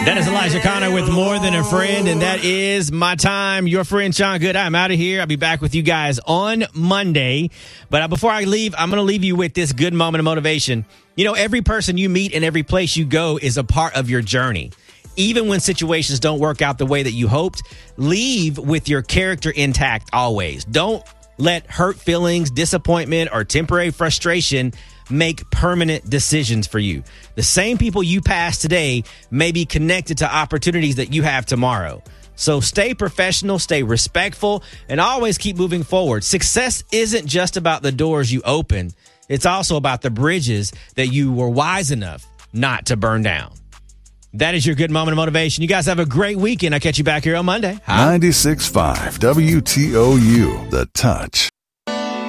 That is Elijah Connor with More Than a Friend, and that is my time. Your friend Sean Good. I'm out of here. I'll be back with you guys on Monday. But before I leave, I'm going to leave you with this good moment of motivation. You know, every person you meet and every place you go is a part of your journey. Even when situations don't work out the way that you hoped, leave with your character intact always. Don't let hurt feelings, disappointment, or temporary frustration make permanent decisions for you. The same people you pass today may be connected to opportunities that you have tomorrow. So stay professional, stay respectful, and always keep moving forward. Success isn't just about the doors you open. It's also about the bridges that you were wise enough not to burn down. That is your good moment of motivation. You guys have a great weekend. I'll catch you back here on Monday. 96.5 WTOU, The Touch.